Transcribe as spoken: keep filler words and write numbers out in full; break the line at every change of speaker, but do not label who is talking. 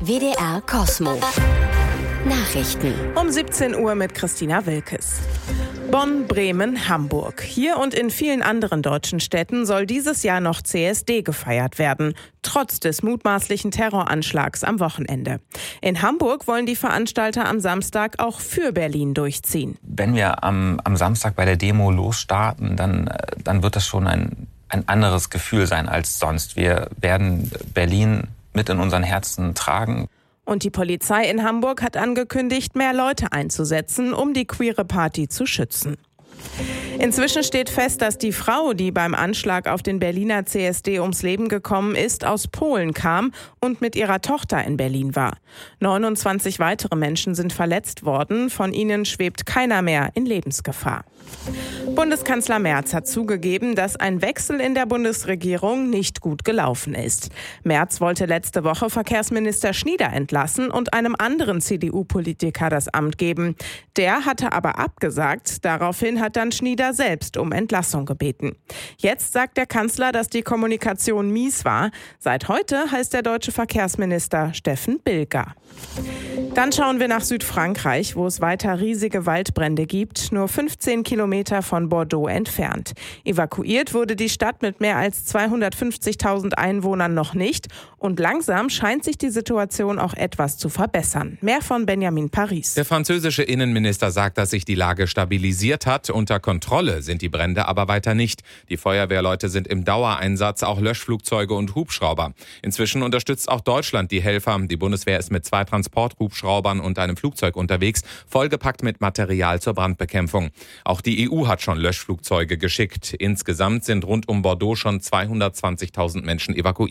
W D R Kosmo. Nachrichten.
Um siebzehn Uhr mit Christina Wilkes. Bonn, Bremen, Hamburg. Hier und in vielen anderen deutschen Städten soll dieses Jahr noch C S D gefeiert werden, trotz des mutmaßlichen Terroranschlags am Wochenende. In Hamburg wollen die Veranstalter am Samstag auch für Berlin durchziehen.
Wenn wir am, am Samstag bei der Demo losstarten, dann, dann wird das schon ein, ein anderes Gefühl sein als sonst. Wir werden Berlin mit in unseren Herzen tragen.
Und die Polizei in Hamburg hat angekündigt, mehr Leute einzusetzen, um die queere Party zu schützen. Inzwischen steht fest, dass die Frau, die beim Anschlag auf den Berliner C S D ums Leben gekommen ist, aus Polen kam und mit ihrer Tochter in Berlin war. neunundzwanzig weitere Menschen sind verletzt worden, von ihnen schwebt keiner mehr in Lebensgefahr. Bundeskanzler Merz hat zugegeben, dass ein Wechsel in der Bundesregierung nicht gut gelaufen ist. Merz wollte letzte Woche Verkehrsminister Schnieder entlassen und einem anderen C D U-Politiker das Amt geben. Der hatte aber abgesagt. Daraufhin hat dann Schnieder selbst um Entlassung gebeten. Jetzt sagt der Kanzler, dass die Kommunikation mies war. Seit heute heißt der deutsche Verkehrsminister Steffen Bilger. Dann schauen wir nach Südfrankreich, wo es weiter riesige Waldbrände gibt, nur fünfzehn Kilometer von Bordeaux entfernt. Evakuiert wurde die Stadt mit mehr als zweihundertfünfzigtausend Einwohnern noch nicht und langsam scheint sich die Situation auch etwas zu verbessern. Mehr von Benjamin Paris.
Der französische Innenminister sagt, dass sich die Lage stabilisiert hat. Unter Kontrolle sind die Brände aber weiter nicht. Die Feuerwehrleute sind im Dauereinsatz, auch Löschflugzeuge und Hubschrauber. Inzwischen unterstützt auch Deutschland die Helfer. Die Bundeswehr ist mit zwei Transporthubschraubern und einem Flugzeug unterwegs, vollgepackt mit Material zur Brandbekämpfung. Auch die E U hat schon Löschflugzeuge geschickt. Insgesamt sind rund um Bordeaux schon zweihundertzwanzigtausend Menschen evakuiert.